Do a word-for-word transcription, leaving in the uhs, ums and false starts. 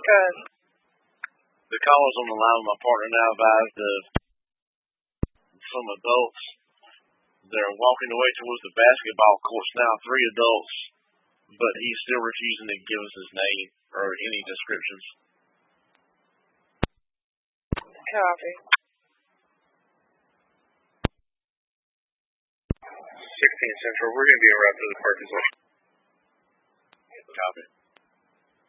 Good. The caller's on the line with my partner now advised of some adults. They're walking away towards the basketball courts now, three adults, but he's still refusing to give us his name or any descriptions. Copy. sixteen Central, we're going to be around to the parking lot. Copy.